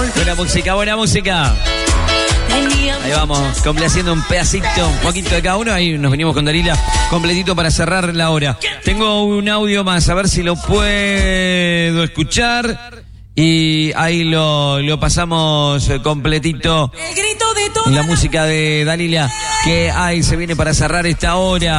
Buena música, buena música. Ahí vamos, complaciendo un pedacito, un poquito de cada uno. Ahí nos venimos con Dalila completito para cerrar la hora. Tengo un audio más, a ver si lo puedo escuchar. Y ahí lo pasamos completito. La música de Dalila que ahí se viene para cerrar esta hora.